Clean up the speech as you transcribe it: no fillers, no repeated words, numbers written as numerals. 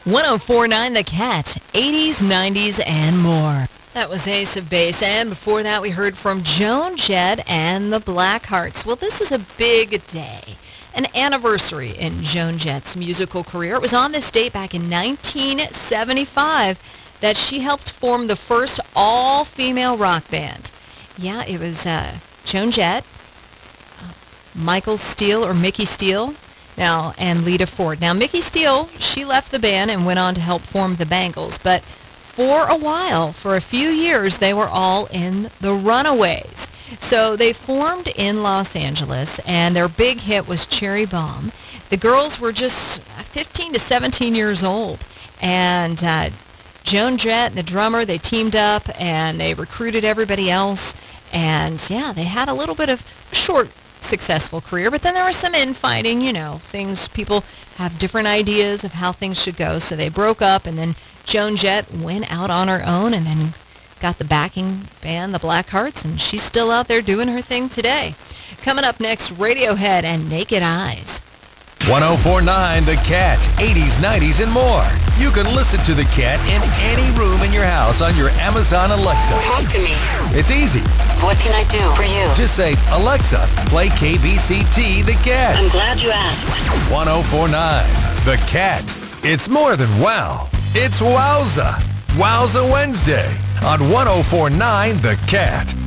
1049 The Cat, 80s, 90s, and more. That was Ace of Base, and before that we heard from Joan Jett and the Blackhearts. Well, this is a big day, an anniversary in Joan Jett's musical career. It was on this date back in 1975 that she helped form the first all-female rock band. Yeah, it was Joan Jett, Michael Steele or Mickey Steele, and Lita Ford. Now, Mickey Steele, she left the band and went on to help form the Bangles, but for a while, for a few years, they were all in the Runaways. So they formed in Los Angeles, and their big hit was Cherry Bomb. The girls were just 15 to 17 years old, and Joan Jett and the drummer, they teamed up, and they recruited everybody else, and yeah, they had a little bit of a short, successful career, but then there was some infighting, things, people have different ideas of how things should go, so they broke up, and then Joan Jett went out on her own and then got the backing band, the Blackhearts, and she's still out there doing her thing today. Coming up next, Radiohead and Naked Eyes. 1049 The Cat, 80s, 90s, and more. You can listen to The Cat in any room in your house on your Amazon Alexa. Talk to me. It's easy. What can I do for you? Just say, Alexa, play KBCT The Cat. I'm glad you asked. 1049 The Cat. It's more than wow. It's Wowza. Wowza Wednesday on 1049 The Cat.